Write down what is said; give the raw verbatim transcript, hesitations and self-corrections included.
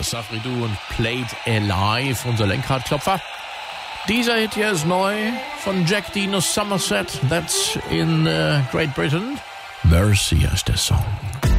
Safri-Duo und Played Alive, unser Lenkradklopfer. Dieser Hit hier ist neu von Jack Dean aus Somerset. That's in uh, Great Britain. Mercy heißt der Song.